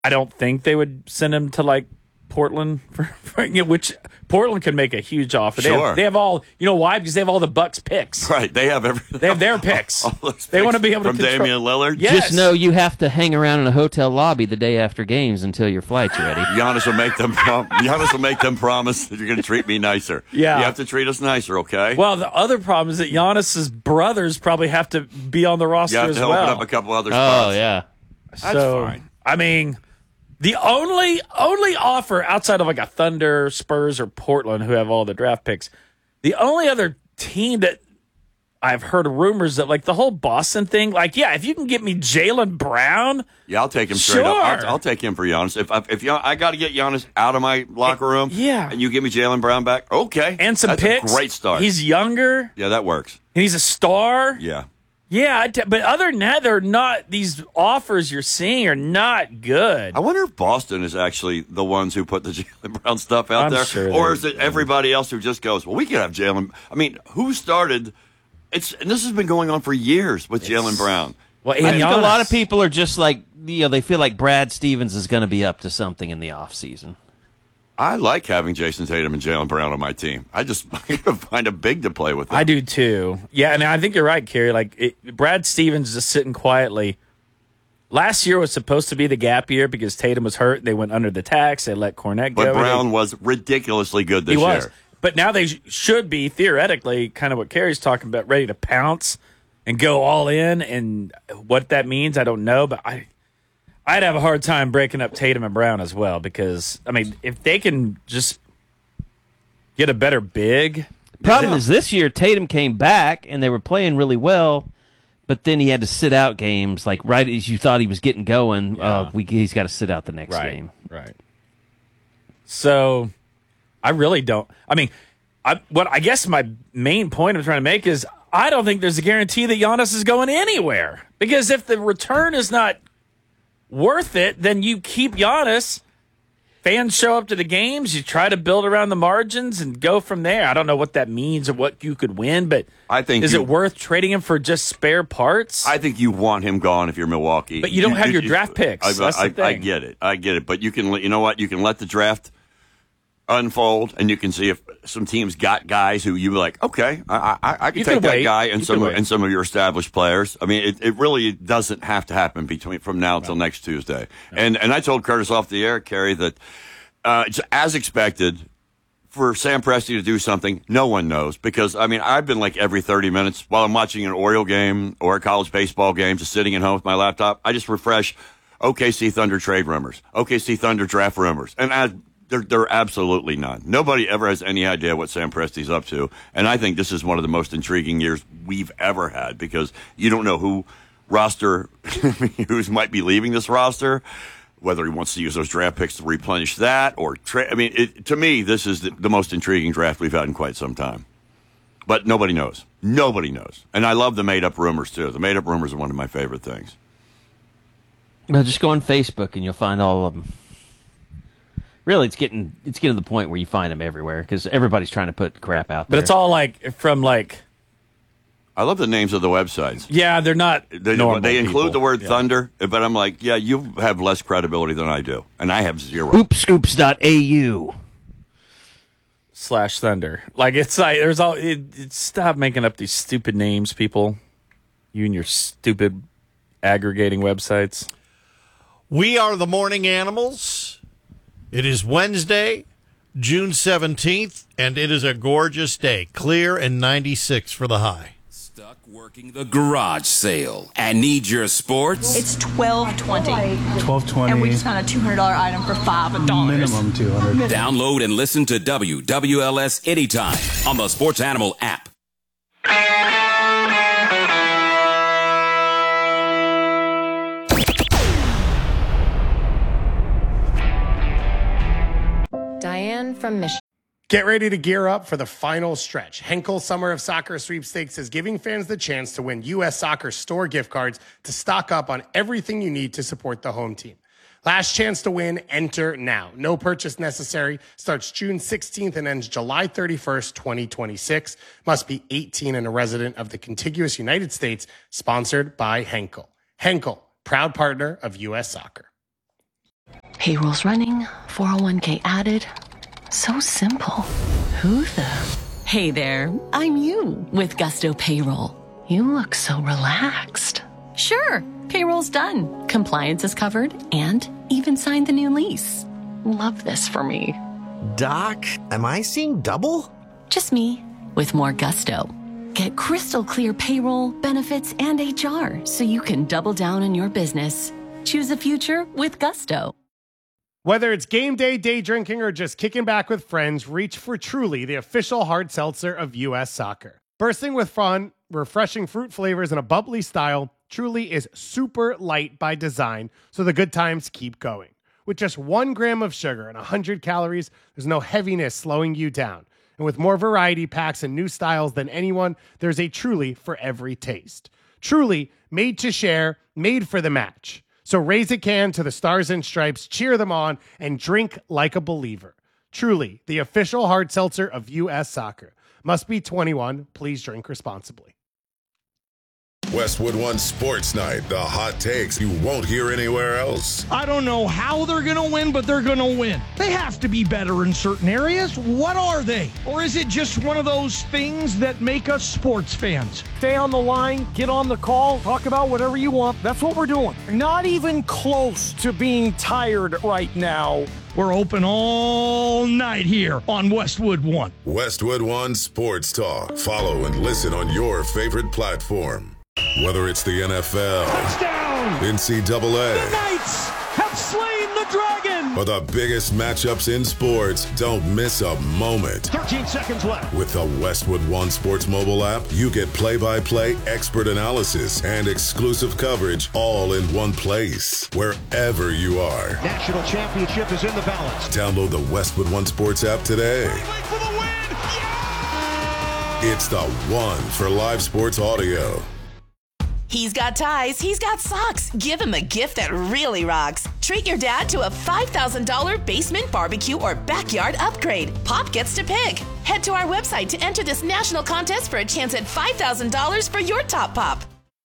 I don't think they would send him to like Portland which Portland could make a huge offer. Sure. They have all, you know why? Because they have all the Bucks picks. Right. They have everything. They have their picks. All those They picks want to be able to from control. Damian Lillard. Yes. Just know you have to hang around in a hotel lobby the day after games until your flight's ready. Giannis will make them. Giannis will make them promise that you're going to treat me nicer. Yeah. You have to treat us nicer, okay? Well, the other problem is that Giannis's brothers probably have to be on the roster you have as to well. open up a couple other spots. Oh, yeah. That's So, fine. I mean, the only offer outside of like a Thunder, Spurs, or Portland, who have all the draft picks, the only other team that I've heard rumors that, like the whole Boston thing, like, yeah, if you can get me Jaylen Brown, Yeah, I'll take him straight up. Sure. I'll take him for Giannis. If I got to get Giannis out of my locker room, Yeah. and you give me Jaylen Brown back, okay, and some that's picks, a great start. He's younger Yeah, that works. and he's a star. Yeah. Yeah, but other than that, they're not. These offers you're seeing are not good. I wonder if Boston is actually the ones who put the Jaylen Brown stuff out I'm there, sure or they- is it everybody else who just goes, "Well, we could have Jaylen." I mean, who started? And this has been going on for years with Jaylen Brown. Well, I think a Giannis- lot of people are just like, they feel like Brad Stevens is going to be up to something in the offseason. I like having Jason Tatum and Jaylen Brown on my team. I just find a big to play with them. I do too. Yeah, and I think you're right, Kerry. Like Brad Stevens just sitting quietly. Last year was supposed to be the gap year because Tatum was hurt. They went under the tax. They let Cornette go. But Brown was ridiculously good this He was. year. But now they should be, theoretically, kind of what Kerry's talking about, ready to pounce and go all in. And what that means, I don't know. But I'd have a hard time breaking up Tatum and Brown as well because, I mean, if they can just get a better big. Problem is this year Tatum came back and they were playing really well, but then he had to sit out games like right as you thought he was getting going. He's got to sit out the next game. Right. So I really don't. I mean, I guess my main point I'm trying to make is I don't think there's a guarantee that Giannis is going anywhere because if the return is not worth it, then you keep Giannis. Fans show up to the games. You try to build around the margins and go from there. I don't know what that means or what you could win, but I think is it worth trading him for just spare parts? I think you want him gone if you're Milwaukee. But you don't have your draft picks. That's the thing. I get it. I get it. But you know what? You can let the draft unfold, and you can see if some teams got guys who you were like, okay, I can take that guy and some of your established players. I mean, it really doesn't have to happen from now until next Tuesday. And I told Curtis off the air, Kerry, that it's as expected for Sam Presti to do something. No one knows because I mean I've been like every 30 minutes while I'm watching an Oriole game or a college baseball game, just sitting at home with my laptop. I just refresh OKC Thunder trade rumors, OKC Thunder draft rumors, and There are absolutely none. Nobody ever has any idea what Sam Presti's up to. And I think this is one of the most intriguing years we've ever had because you don't know who might be leaving this roster, whether he wants to use those draft picks to replenish that or trade. I mean, to me, this is the most intriguing draft we've had in quite some time. But nobody knows. Nobody knows. And I love the made-up rumors, too. The made-up rumors are one of my favorite things. Well, just go on Facebook and you'll find all of them. Really, it's getting to the point where you find them everywhere because everybody's trying to put crap out there. But it's all like from like. I love the names of the websites. Yeah, they're not. They include people. the word Thunder, but I'm like, yeah, you have less credibility than I do, and I have zero. Hoopscoops.au /Thunder. Like it's like there's all. Stop making up these stupid names, people. You and your stupid aggregating websites. We are the Morning Animals. It is Wednesday, June 17th, and it is a gorgeous day. Clear and 96 for the high. Stuck working the garage sale and need your sports? It's $12.20. $12.20. And we just found a $200 item for $5. Minimum $200. Download and listen to WWLS anytime on the Sports Animal app. Diane from Michigan. Get ready to gear up for the final stretch. Henkel Summer of Soccer Sweepstakes is giving fans the chance to win U.S. Soccer store gift cards to stock up on everything you need to support the home team. Last chance to win, enter now. No purchase necessary. Starts June 16th and ends July 31st, 2026. Must be 18 and a resident of the contiguous United States. Sponsored by Henkel. Henkel, proud partner of U.S. Soccer. Payroll's running, 401k added. So simple. Who the? Hey there, I'm you with Gusto Payroll. You look so relaxed. Sure, payroll's done. Compliance is covered and even signed the new lease. Love this for me. Doc, am I seeing double? Just me with more gusto. Get crystal clear payroll, benefits, and HR so you can double down on your business. Choose a future with Gusto. Whether it's game day, day drinking, or just kicking back with friends, reach for Truly, the official hard seltzer of U.S. Soccer. Bursting with fun, refreshing fruit flavors, and a bubbly style, Truly is super light by design, so the good times keep going. With just 1 gram of sugar and 100 calories, there's no heaviness slowing you down. And with more variety packs and new styles than anyone, there's a Truly for every taste. Truly, made to share, made for the match. So raise a can to the Stars and Stripes, cheer them on, and drink like a believer. Truly, the official hard seltzer of U.S. Soccer. Must be 21. Please drink responsibly. Westwood One Sports Night, the hot takes you won't hear anywhere else. I don't know how they're going to win, but they're going to win. They have to be better in certain areas. What are they? Or is it just one of those things that make us sports fans? Stay on the line, get on the call, talk about whatever you want. That's what we're doing. Not even close to being tired right now. We're open all night here on Westwood One. Westwood One Sports Talk. Follow and listen on your favorite platform. Whether it's the NFL, touchdown, NCAA, the Knights have slain the dragon, or the biggest matchups in sports, don't miss a moment. 13 seconds left. With the Westwood One Sports mobile app, you get play-by-play, expert analysis, and exclusive coverage all in one place, wherever you are. National championship is in the balance. Download the Westwood One Sports app today. For the win. Yeah! It's the one for live sports audio. He's got ties, he's got socks. Give him a gift that really rocks. Treat your dad to a $5,000 basement barbecue or backyard upgrade. Pop gets to pick. Head to our website to enter this national contest for a chance at $5,000 for your top pop.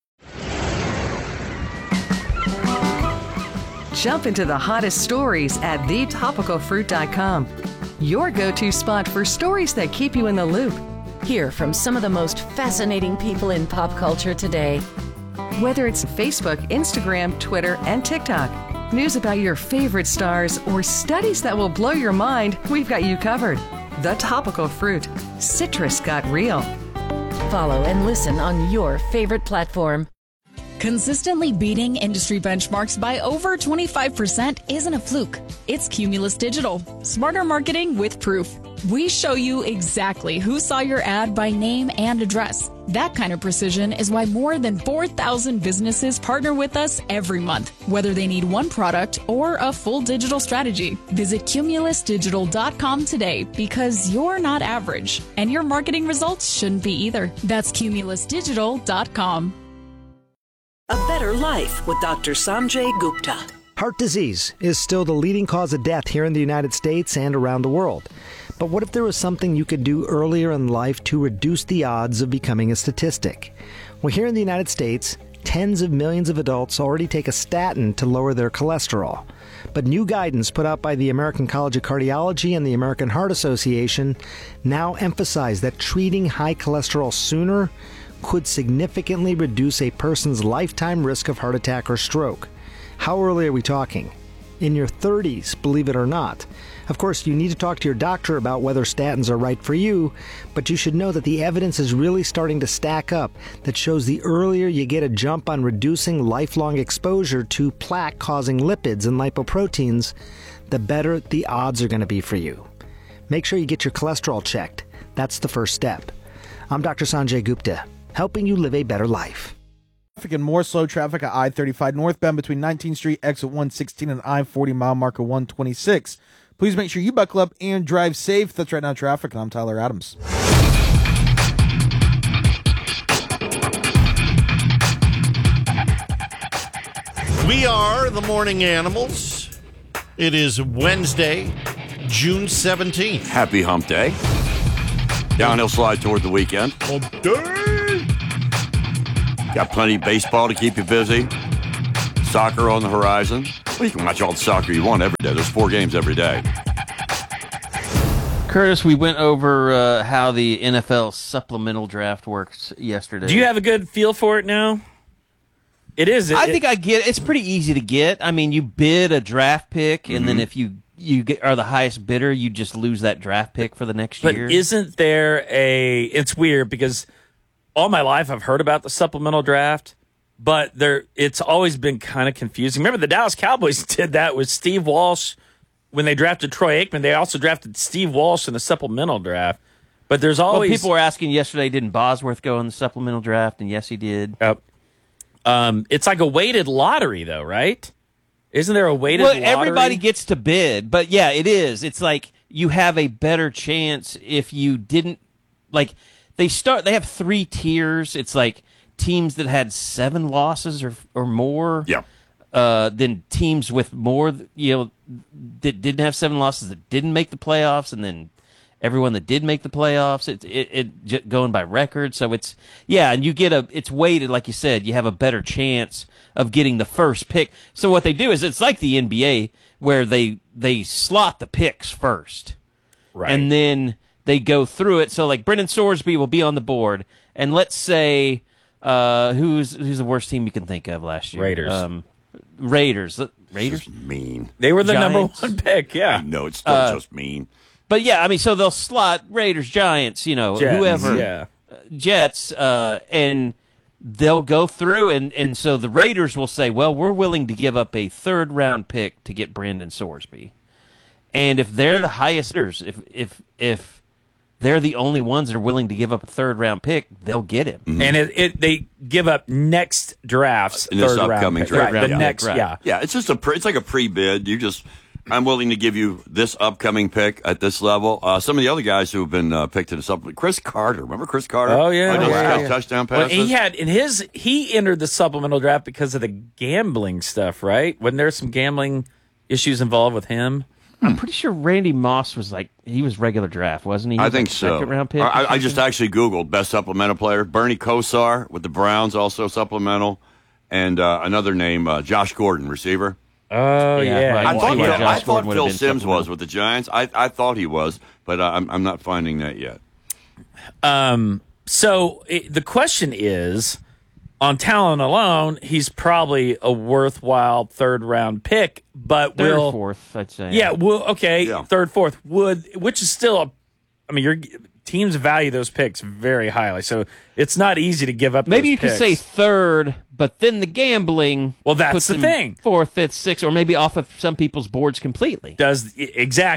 Jump into the hottest stories at thetopicalfruit.com. Your go-to spot for stories that keep you in the loop. Hear from some of the most fascinating people in pop culture today. Whether it's Facebook, Instagram, Twitter, and TikTok, news about your favorite stars, or studies that will blow your mind, we've got you covered. The Topical Fruit. Citrus got real. Follow and listen on your favorite platform. Consistently beating industry benchmarks by over 25% isn't a fluke. It's Cumulus Digital. Smarter marketing with proof. We show you exactly who saw your ad by name and address. That kind of precision is why more than 4,000 businesses partner with us every month, whether they need one product or a full digital strategy. Visit cumulusdigital.com today because you're not average, and your marketing results shouldn't be either. That's cumulusdigital.com. A Better Life with Dr. Sanjay Gupta. Heart disease is still the leading cause of death here in the United States and around the world. But what if there was something you could do earlier in life to reduce the odds of becoming a statistic? Well, here in the United States, tens of millions of adults already take a statin to lower their cholesterol. But new guidance put out by the American College of Cardiology and the American Heart Association now emphasize that treating high cholesterol sooner could significantly reduce a person's lifetime risk of heart attack or stroke. How early are we talking? In your 30s, believe it or not. Of course, you need to talk to your doctor about whether statins are right for you, but you should know that the evidence is really starting to stack up that shows the earlier you get a jump on reducing lifelong exposure to plaque-causing lipids and lipoproteins, the better the odds are going to be for you. Make sure you get your cholesterol checked. That's the first step. I'm Dr. Sanjay Gupta, helping you live a better life. And more slow traffic at I-35 northbound between 19th Street, exit 116, and I-40 mile marker 126. Please make sure you buckle up and drive safe. That's Right Now Traffic, and I'm Tyler Adams. We are the Morning Animals. It is Wednesday, June 17th. Happy hump day. Downhill slide toward the weekend. Hump day. Got plenty of baseball to keep you busy. Soccer on the horizon. Well, you can watch all the soccer you want every day. There's 4 games every day. Curtis, we went over how the NFL supplemental draft works yesterday. Do you have a good feel for it now? It is. I think I get it. It's pretty easy to get. I mean, you bid a draft pick, and then if you are the highest bidder, you just lose that draft pick for the next year. But isn't there it's weird because all my life I've heard about the supplemental draft, but it's always been kind of confusing. Remember the Dallas Cowboys did that with Steve Walsh. When they drafted Troy Aikman, they also drafted Steve Walsh in the supplemental draft. But there's always... Well, people were asking yesterday, didn't Bosworth go in the supplemental draft? And yes, he did. Yep. It's like a weighted lottery, though, right? Isn't there a weighted lottery? Well, everybody gets to bid. But, yeah, it is. It's like you have a better chance if you didn't... Like, they have 3 tiers. It's like teams that had 7 losses or more. Yeah. Then teams with more, that didn't have 7 losses that didn't make the playoffs, and then everyone that did make the playoffs. It going by record, so it's and you get it's weighted like you said. You have a better chance of getting the first pick. So what they do is it's like the NBA where they slot the picks first, right, and then they go through it. So like Brendan Sorsby will be on the board, and let's say who's the worst team you can think of last year? Raiders. Raiders? Just mean. They were the Giants. number 1 pick, yeah. No, it's still just mean. But yeah, I mean, so they'll slot Raiders, Giants, Jets, whoever, Jets, and they'll go through, and so the Raiders will say, well, we're willing to give up a 3rd-round pick to get Brandon Sorsby. And if they're the highest bidders, if they're the only ones that are willing to give up a 3rd-round pick, they'll get him. Mm-hmm. And they give up next draft's in this 3rd upcoming round draft. Right, the next, yeah. It's just it's like a pre-bid. I'm willing to give you this upcoming pick at this level. Some of the other guys who have been picked to the supplement, Chris Carter. Remember Chris Carter? Oh yeah, touchdown passes. Well, he entered the supplemental draft because of the gambling stuff, right? Wasn't there some gambling issues involved with him? I'm pretty sure Randy Moss was he was regular draft, wasn't he? I think so. 2nd-round pick. I just actually Googled best supplemental player. Bernie Kosar with the Browns, also supplemental. And another name, Josh Gordon, receiver. Oh, yeah. Right. I thought Phil Simms was with the Giants. I thought he was, but I'm not finding that yet. So the question is, on talent alone, he's probably a worthwhile 3rd-round pick, but 3rd, 4th, I'd say. Yeah, okay, 3rd, 4th, which is still your teams value those picks very highly, so it's not easy to give up. Maybe those you picks. could say 3rd, but then the gambling. Well, that's puts the him thing. 4th, 5th, 6th, or maybe off of some people's boards completely. Does the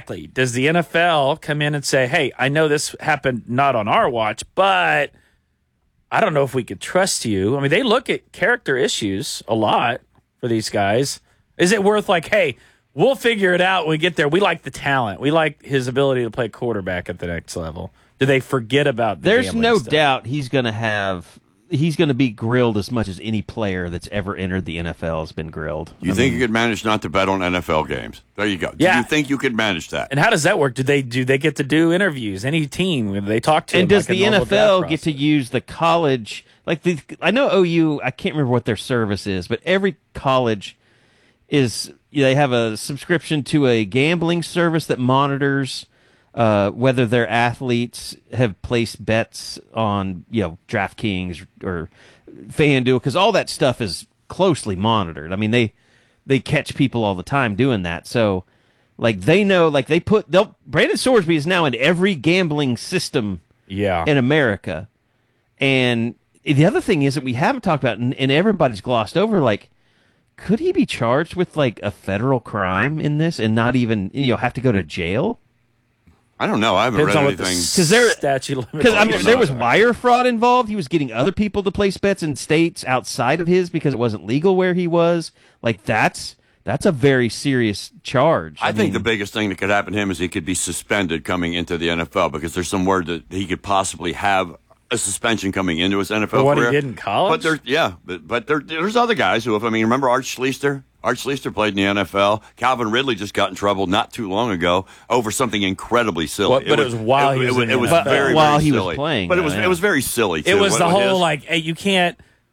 NFL come in and say, "Hey, I know this happened not on our watch, but I don't know if we could trust you"? I mean, they look at character issues a lot for these guys. Is it worth hey, we'll figure it out when we get there. We like the talent. We like his ability to play quarterback at the next level. Do they forget about the There's no stuff? doubt he's going to be grilled as much as any player that's ever entered the NFL has been grilled. You think you could manage not to bet on NFL games? There you go. Yeah. Do you think you could manage that? And how does that work? Do they get to do interviews? Any team? Do they talk to And them does like the a normal NFL draft get to use the college? I know OU, I can't remember what their service is, but every college they have a subscription to a gambling service that monitors whether their athletes have placed bets on DraftKings or FanDuel, because all that stuff is closely monitored. I mean, they catch people all the time doing that. So they know, Brandon Sorsby is now in every gambling system in America. And the other thing is that we haven't talked about, and everybody's glossed over, could he be charged with a federal crime in this and not even have to go to jail? I don't know. I haven't read anything. Because there was wire fraud involved. He was getting other people to place bets in states outside of his because it wasn't legal where he was. That's a very serious charge. I think the biggest thing that could happen to him is he could be suspended coming into the NFL, because there's some word that he could possibly have a suspension coming into his NFL For what career. he did in college? But there's other guys who remember Art Schlichter? Art Schlichter played in the NFL. Calvin Ridley just got in trouble not too long ago over something incredibly silly. But it was while he was in the NFL. very, while very he silly. was playing. But it was very silly, too. It was the whole, hey, you can't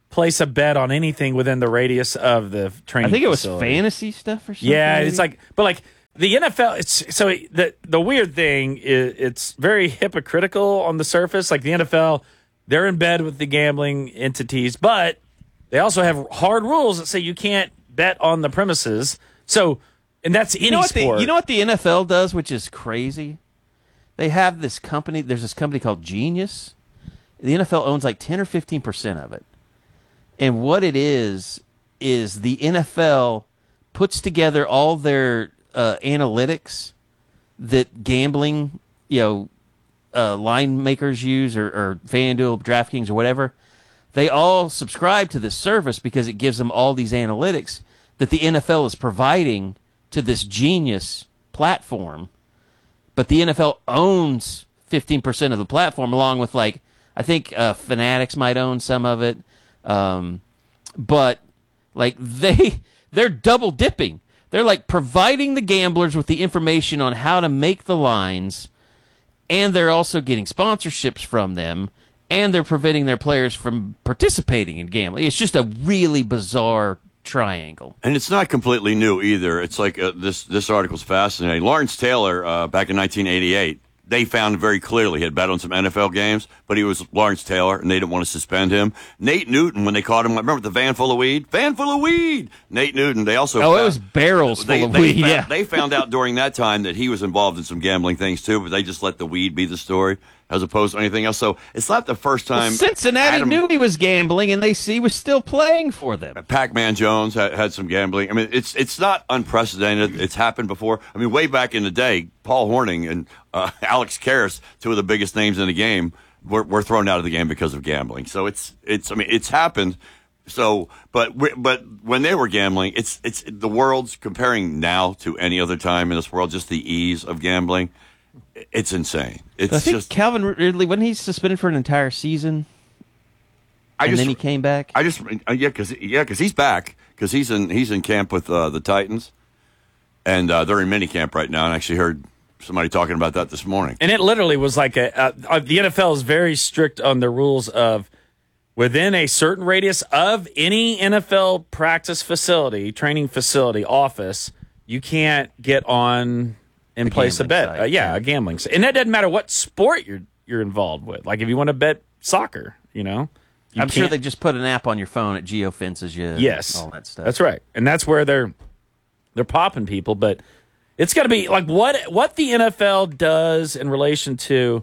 place a bet on anything within the radius of the training. I think it was facility. fantasy stuff or something. Yeah, maybe? it's like, but like the NFL. It's so the weird thing is it's very hypocritical on the surface. Like the NFL, they're in bed with the gambling entities, but they also have hard rules that say you can't bet on the premises. So, and that's any sport. You know what the NFL does, which is crazy? They have this company. There's this company called Genius. The NFL owns like 10 or 15% of it. And what it is the NFL puts together all their analytics that gambling, line makers use or FanDuel, DraftKings, or whatever. They all subscribe to this service because it gives them all these analytics that the NFL is providing to this Genius platform. But the NFL owns 15% of the platform, along with, like, I think Fanatics might own some of it. But, like, they're double dipping. They're, like, providing the gamblers with the information on how to make the lines, and they're also getting sponsorships from them, and they're preventing their players from participating in gambling. It's just a really bizarre triangle. And it's not completely new either. It's like this article's fascinating. Lawrence Taylor, back in 1988, they found very clearly he had bet on some NFL games, but he was Lawrence Taylor, and they didn't want to suspend him. Nate Newton, when they caught him, remember the van full of weed? Van full of weed! Nate Newton, they also it was barrels full of weed, yeah. They found out during that time that he was involved in some gambling things, too, but they just let the weed be the story as opposed to anything else. So it's not the first time. Well, Cincinnati knew he was gambling, and he was still playing for them. Pac-Man Jones had some gambling. I mean, it's not unprecedented. It's happened before. I mean, way back in the day, Paul Hornung and Alex Karras, two of the biggest names in the game, were thrown out of the game because of gambling. So it's happened. So, but when they were gambling, it's the world's comparing now to any other time in this world. Just the ease of gambling. It's insane. I think Calvin Ridley, wasn't he suspended for an entire season? Then he came back. Because he's back because he's in camp with the Titans, and they're in minicamp right now. And I actually heard somebody talking about that this morning. And it literally was like the NFL is very strict on the rules of within a certain radius of any NFL practice facility, training facility, office, you can't get on and place a bet. A gambling site. And that doesn't matter what sport you're involved with. Like if you want to bet soccer, I'm sure they just put an app on your phone that geofences you. Yes. All that stuff. That's right. And that's where they're popping people. But it's got to be like what the NFL does in relation to,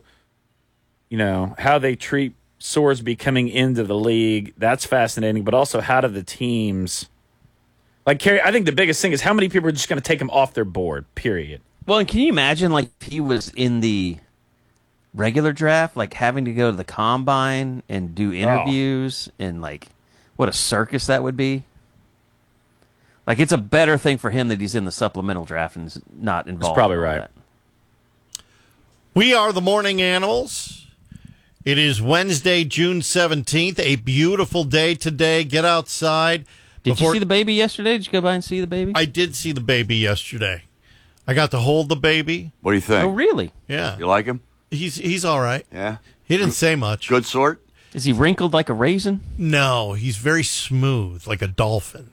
how they treat Sorsby coming into the league. That's fascinating. But also how do the teams, like Kerry, I think the biggest thing is how many people are just going to take him off their board, period. Well, and can you imagine, like, if he was in the regular draft, like, having to go to the combine and do interviews and, like, what a circus that would be? Like, it's a better thing for him that he's in the supplemental draft and is not involved. That's probably right. That. We are the Morning Animals. It is Wednesday, June 17th, a beautiful day today. Get outside. Did you see the baby yesterday? Did you go by and see the baby? I did see the baby yesterday. I got to hold the baby. What do you think? Oh, really? Yeah. You like him? He's all right. Yeah. He didn't say much. Good sort? Is he wrinkled like a raisin? No, he's very smooth, like a dolphin.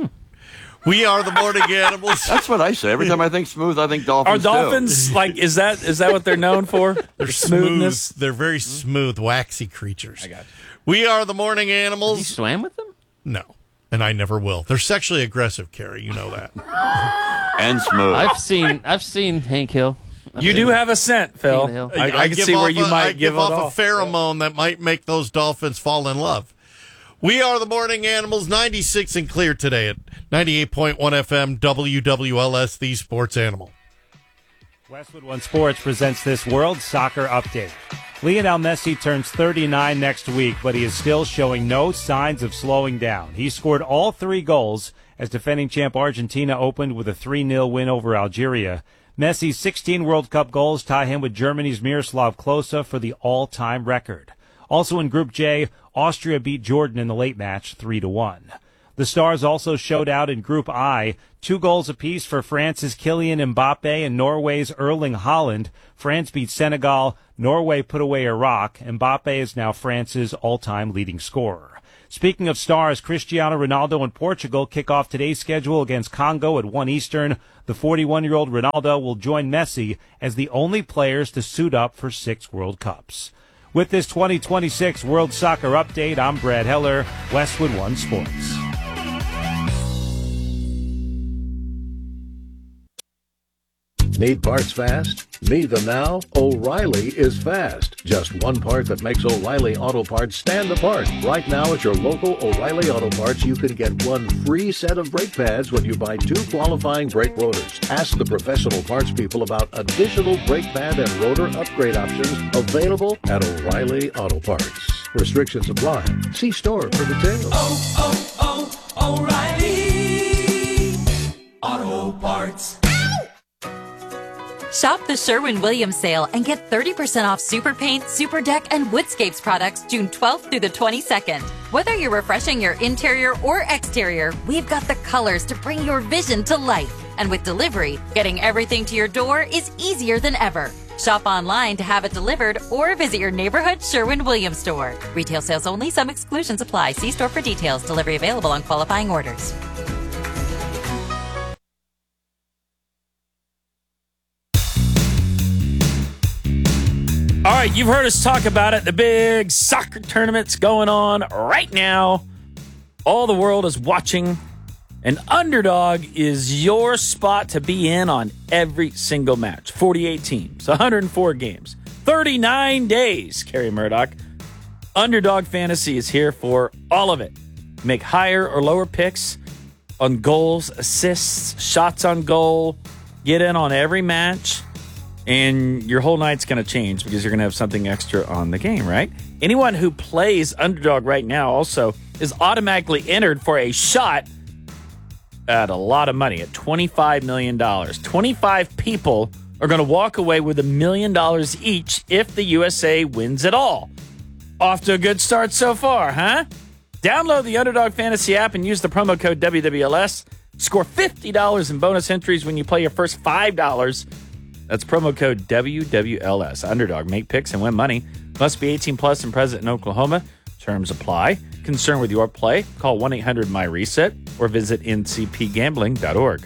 We are the Morning Animals. That's what I say. Every time I think smooth, I think dolphins. Are dolphins like is that what they're known for? They're smoothness. They're very smooth, waxy creatures. I got you. We are the Morning Animals. You swam with them? No, and I never will. They're sexually aggressive, Carrie. You know that. And smooth. I've seen Hank Hill. You do have a scent, Phil. I can see where you might give off a pheromone that might make those dolphins fall in love. We are the Morning Animals, 96 and clear today at 98.1 FM, WWLS, the Sports Animal. Westwood One Sports presents this World Soccer Update. Lionel Messi turns 39 next week, but he is still showing no signs of slowing down. He scored all 3 goals as defending champ Argentina opened with a 3-0 win over Algeria. Messi's 16 World Cup goals tie him with Germany's Miroslav Klose for the all-time record. Also in Group J, Austria beat Jordan in the late match 3-1. The Stars also showed out in Group I, 2 goals apiece for France's Kylian Mbappe and Norway's Erling Haaland. France beat Senegal, Norway put away Iraq. Mbappe is now France's all-time leading scorer. Speaking of stars, Cristiano Ronaldo and Portugal kick off today's schedule against Congo at 1 Eastern. The 41-year-old Ronaldo will join Messi as the only players to suit up for 6 World Cups. With this 2026 World Soccer Update, I'm Brad Heller, Westwood One Sports. Need parts fast? Need them now? O'Reilly is fast. Just one part that makes O'Reilly Auto Parts stand apart. Right now at your local O'Reilly Auto Parts, you can get 1 free set of brake pads when you buy 2 qualifying brake rotors. Ask the professional parts people about additional brake pad and rotor upgrade options available at O'Reilly Auto Parts. Restrictions apply. See store for details. O'Reilly Auto Parts. Shop the Sherwin-Williams sale and get 30% off Super Paint, Super Deck, and Woodscapes products June 12th through the 22nd. Whether you're refreshing your interior or exterior, we've got the colors to bring your vision to life. And with delivery, getting everything to your door is easier than ever. Shop online to have it delivered or visit your neighborhood Sherwin-Williams store. Retail sales only. Some exclusions apply. See store for details. Delivery available on qualifying orders. All right, you've heard us talk about it. The big soccer tournament's going on right now. All the world is watching. And Underdog is your spot to be in on every single match. 48 teams, 104 games, 39 days, Kerry Murdoch. Underdog Fantasy is here for all of it. Make higher or lower picks on goals, assists, shots on goal. Get in on every match. And your whole night's going to change because you're going to have something extra on the game, right? Anyone who plays Underdog right now also is automatically entered for a shot at a lot of money, at $25 million. 25 people are going to walk away with $1 million each if the USA wins it all. Off to a good start so far, huh? Download the Underdog Fantasy app and use the promo code WWLS. Score $50 in bonus entries when you play your first $5. That's promo code WWLS. Underdog. Make picks and win money. Must be 18 plus and present in Oklahoma. Terms apply. Concerned with your play? Call 1-800-MY-RESET or visit ncpgambling.org.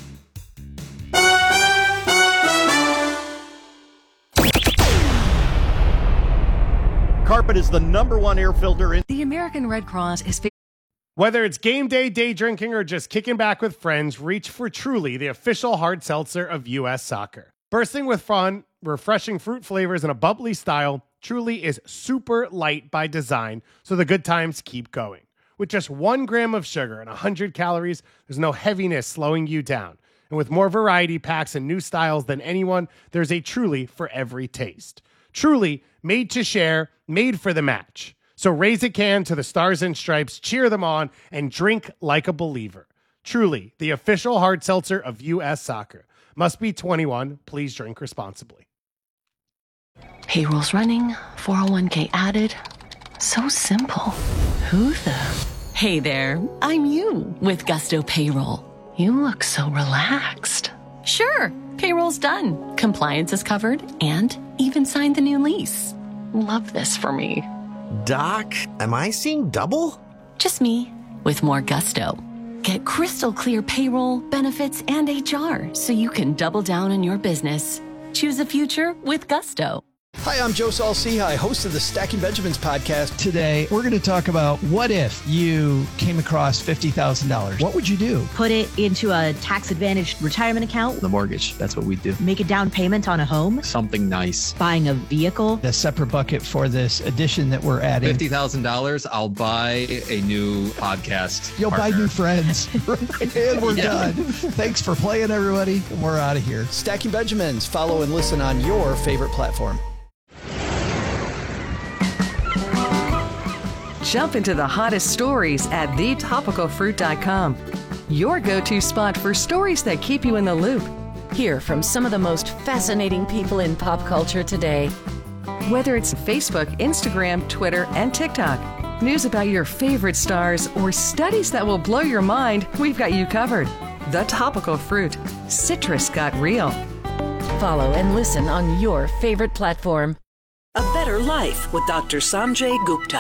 Carpet is the #1 air filter in. The American Red Cross is. Whether it's game day, day drinking, or just kicking back with friends, reach for Truly, the official hard seltzer of U.S. Soccer. Bursting with fun, refreshing fruit flavors, and a bubbly style, Truly is super light by design, so the good times keep going. With just 1 gram of sugar and 100 calories, there's no heaviness slowing you down. And with more variety packs and new styles than anyone, there's a Truly for every taste. Truly, made to share, made for the match. So raise a can to the Stars and Stripes, cheer them on, and drink like a believer. Truly, the official hard seltzer of U.S. Soccer. Must be 21. Please drink responsibly. Payroll's running, 401k added. So simple. Who the? Hey there, I'm you with Gusto Payroll. You look so relaxed. Sure, payroll's done. Compliance is covered and even signed the new lease. Love this for me. Doc, am I seeing double? Just me with more gusto. Get crystal clear payroll, benefits, and HR so you can double down on your business. Choose a future with Gusto. Hi, I'm Joe Saul-Sehy, host of the Stacking Benjamins podcast. Today, we're going to talk about what if you came across $50,000. What would you do? Put it into a tax-advantaged retirement account. The mortgage, that's what we do. Make a down payment on a home. Something nice. Buying a vehicle. A separate bucket for this addition that we're adding. $50,000, I'll buy a new podcast. You'll partner. buy new friends. And we're done. Thanks for playing, everybody. And we're out of here. Stacking Benjamins. Follow and listen on your favorite platform. Jump into the hottest stories at thetopicalfruit.com. Your go-to spot for stories that keep you in the loop. Hear from some of the most fascinating people in pop culture today. Whether it's Facebook, Instagram, Twitter, and TikTok, news about your favorite stars, or studies that will blow your mind, we've got you covered. The Topical Fruit. Citrus got real. Follow and listen on your favorite platform. A Better Life with Dr. Sanjay Gupta.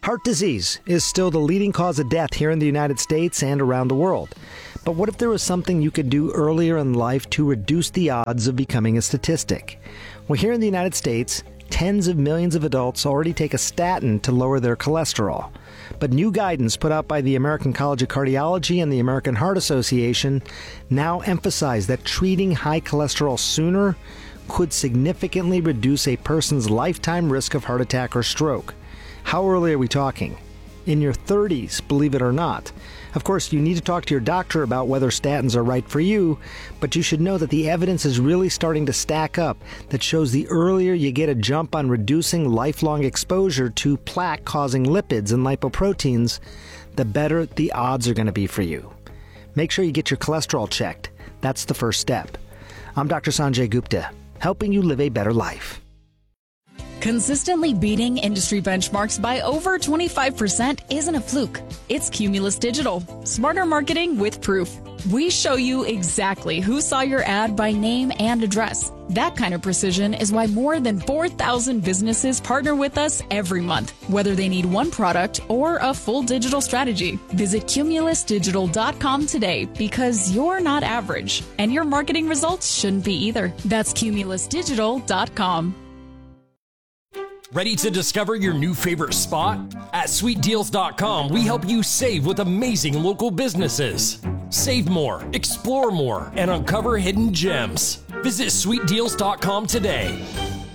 Heart disease is still the leading cause of death here in the United States and around the world. But what if there was something you could do earlier in life to reduce the odds of becoming a statistic? Well, here in the United States, tens of millions of adults already take a statin to lower their cholesterol. But new guidance put out by the American College of Cardiology and the American Heart Association now emphasize that treating high cholesterol sooner could significantly reduce a person's lifetime risk of heart attack or stroke. How early are we talking? In your 30s, believe it or not. Of course, you need to talk to your doctor about whether statins are right for you, but you should know that the evidence is really starting to stack up that shows the earlier you get a jump on reducing lifelong exposure to plaque-causing lipids and lipoproteins, the better the odds are going to be for you. Make sure you get your cholesterol checked. That's the first step. I'm Dr. Sanjay Gupta, helping you live a better life. Consistently beating industry benchmarks by over 25% isn't a fluke. It's Cumulus Digital. Smarter marketing with proof. We show you exactly who saw your ad by name and address. That kind of precision is why more than 4,000 businesses partner with us every month, whether they need one product or a full digital strategy. Visit cumulusdigital.com today because you're not average, and your marketing results shouldn't be either. That's cumulusdigital.com. Ready to discover your new favorite spot? At sweetdeals.com, we help you save with amazing local businesses. Save more, explore more, and uncover hidden gems. Visit sweetdeals.com today.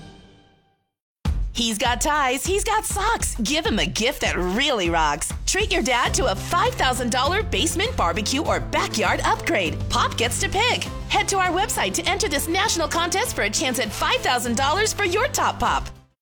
He's got ties, he's got socks. Give him a gift that really rocks. Treat your dad to a $5,000 basement barbecue or backyard upgrade. Pop gets to pick. Head to our website to enter this national contest for a chance at $5,000 for your top pop.